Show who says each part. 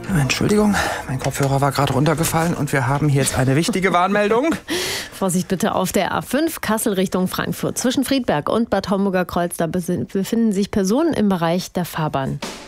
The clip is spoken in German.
Speaker 1: Entschuldigung, mein Kopfhörer war gerade runtergefallen und wir haben hier jetzt eine wichtige Warnmeldung.
Speaker 2: Vorsicht bitte auf der A5 Kassel Richtung Frankfurt. Zwischen Friedberg und Bad Homburger Kreuz, da befinden sich Personen im Bereich der Fahrbahn.